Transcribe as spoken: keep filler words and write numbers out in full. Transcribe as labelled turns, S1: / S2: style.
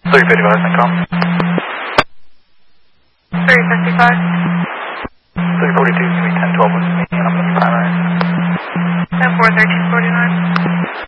S1: three fifty-five, Syncom.
S2: three fifty-five.
S1: three forty-two, give me ten twelve with me, and I'm going to be primary.
S2: ten four, thirteen forty.